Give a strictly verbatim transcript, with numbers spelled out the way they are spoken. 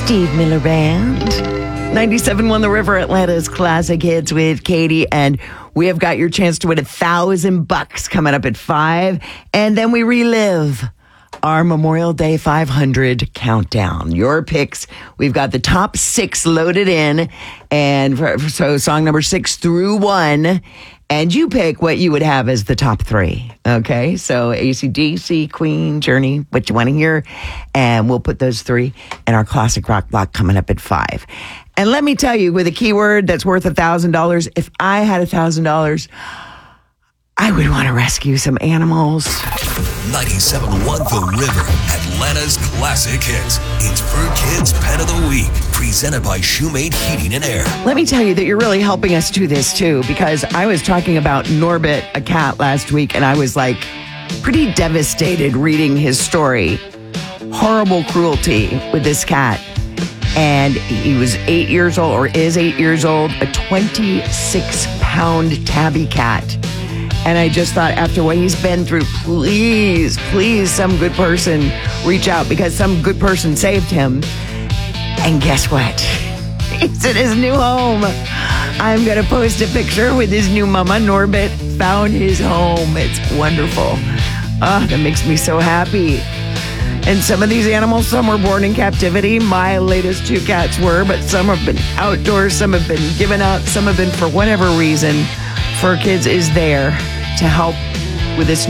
Steve Miller Band. ninety-seven point one The River, Atlanta's classic hits with Katie. And we have got your chance to win a thousand bucks coming up at five. And then we relive our Memorial Day five hundred countdown. Your picks. We've got the top six loaded in. And for, so song number six through one. And you pick what you would have as the top three. Okay, so A C D C, Queen, Journey, what you want to hear. And we'll put those three in our classic rock block coming up at five. And let me tell you, with a keyword that's worth one thousand dollars, if I had one thousand dollars, I would want to rescue some animals. ninety-seven point one The River, Atlanta's classic hits. It's Fur Kids Pet of the Week, presented by Shoemate Heating and Air. Let me tell you that you're really helping us do this too, because I was talking about Norbit, a cat, last week, and I was like pretty devastated reading his story. Horrible cruelty with this cat. And he was eight years old, or is eight years old, a twenty-six pound tabby cat. And I just thought, after what he's been through, please, please, some good person reach out, because some good person saved him. And guess what? He's in his new home. I'm going to post a picture with his new mama. Norbit found his home. It's wonderful. Ah, that makes me so happy. And some of these animals, some were born in captivity. My latest two cats were, but some have been outdoors, some have been given up, some have been for whatever reason. Fur Kids is there to help with this